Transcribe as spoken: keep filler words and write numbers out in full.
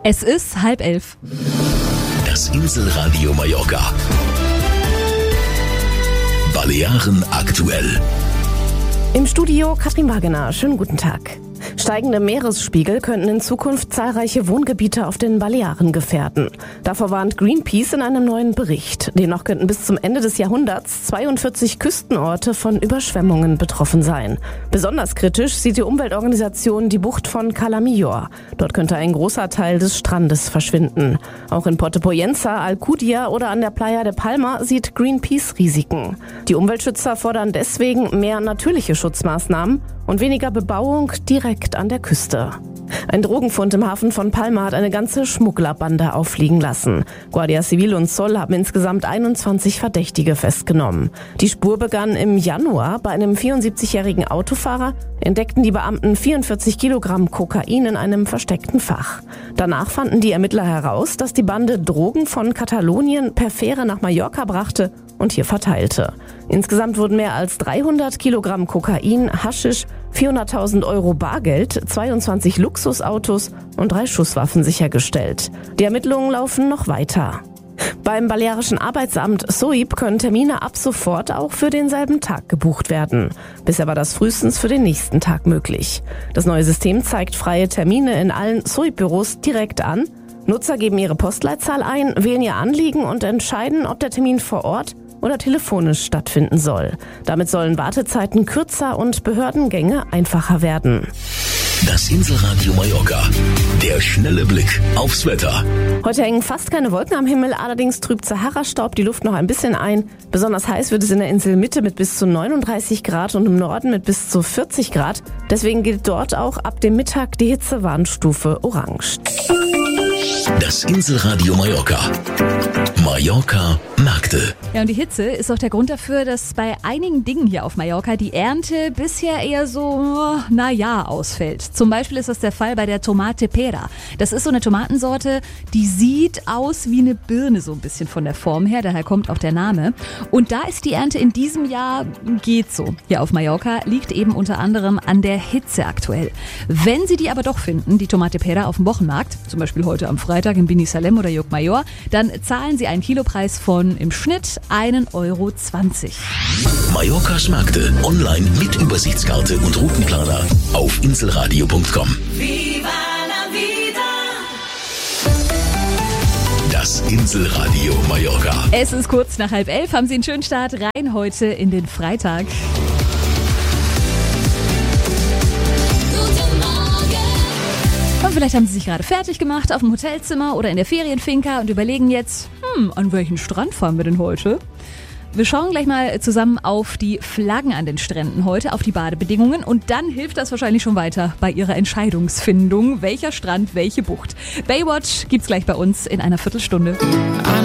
Es ist halb elf. Das Inselradio Mallorca. Balearen aktuell. Im Studio Katrin Wagener. Schönen guten Tag. Steigende Meeresspiegel könnten in Zukunft zahlreiche Wohngebiete auf den Balearen gefährden. Davor warnt Greenpeace in einem neuen Bericht. Demnach könnten bis zum Ende des Jahrhunderts zweiundvierzig Küstenorte von Überschwemmungen betroffen sein. Besonders kritisch sieht die Umweltorganisation die Bucht von Cala Millor. Dort könnte ein großer Teil des Strandes verschwinden. Auch in Porto Poyensa, Alcudia oder an der Playa de Palma sieht Greenpeace Risiken. Die Umweltschützer fordern deswegen mehr natürliche Schutzmaßnahmen und weniger Bebauung direkt an der Küste. Ein Drogenfund im Hafen von Palma hat eine ganze Schmugglerbande auffliegen lassen. Guardia Civil und Zoll haben insgesamt einundzwanzig Verdächtige festgenommen. Die Spur begann im Januar. Bei einem vierundsiebzigjährigen Autofahrer entdeckten die Beamten vierundvierzig Kilogramm Kokain in einem versteckten Fach. Danach fanden die Ermittler heraus, dass die Bande Drogen von Katalonien per Fähre nach Mallorca brachte und hier verteilte. Insgesamt wurden mehr als dreihundert Kilogramm Kokain, Haschisch, vierhunderttausend Euro Bargeld, zweiundzwanzig Luxusautos und drei Schusswaffen sichergestellt. Die Ermittlungen laufen noch weiter. Beim Balearischen Arbeitsamt S O I P können Termine ab sofort auch für denselben Tag gebucht werden. Bisher war das frühestens für den nächsten Tag möglich. Das neue System zeigt freie Termine in allen S O I P-Büros direkt an. Nutzer geben ihre Postleitzahl ein, wählen ihr Anliegen und entscheiden, ob der Termin vor Ort oder telefonisch stattfinden soll. Damit sollen Wartezeiten kürzer und Behördengänge einfacher werden. Das Inselradio Mallorca. Der schnelle Blick aufs Wetter. Heute hängen fast keine Wolken am Himmel, allerdings trübt Sahara-Staub die Luft noch ein bisschen ein. Besonders heiß wird es in der Inselmitte mit bis zu neununddreißig Grad und im Norden mit bis zu vierzig Grad. Deswegen gilt dort auch ab dem Mittag die Hitzewarnstufe Orange. Das Inselradio Mallorca. Mallorca Märkte. Ja, und die Hitze ist auch der Grund dafür, dass bei einigen Dingen hier auf Mallorca die Ernte bisher eher so, na ja, ausfällt. Zum Beispiel ist das der Fall bei der Tomate Pera. Das ist so eine Tomatensorte, die sieht aus wie eine Birne so ein bisschen von der Form her, daher kommt auch der Name. Und da ist die Ernte in diesem Jahr, geht so. Hier auf Mallorca liegt eben unter anderem an der Hitze aktuell. Wenn Sie die aber doch finden, die Tomate Pera auf dem Wochenmarkt, zum Beispiel heute am Freitag in Binissalem oder Llocmayor, dann zahlen Sie einen Kilopreis von im Schnitt einen Euro zwanzig. Mallorcas Märkte online mit Übersichtskarte und Routenplaner auf inselradio punkt com. Viva la vida. Das Inselradio Mallorca. Es ist kurz nach halb elf. Haben Sie einen schönen Start rein heute in den Freitag. Und vielleicht haben Sie sich gerade fertig gemacht auf dem Hotelzimmer oder in der Ferienfinca und überlegen jetzt, hm, an welchen Strand fahren wir denn heute? Wir schauen gleich mal zusammen auf die Flaggen an den Stränden heute, auf die Badebedingungen und dann hilft das wahrscheinlich schon weiter bei Ihrer Entscheidungsfindung, welcher Strand, welche Bucht. Baywatch gibt's gleich bei uns in einer Viertelstunde.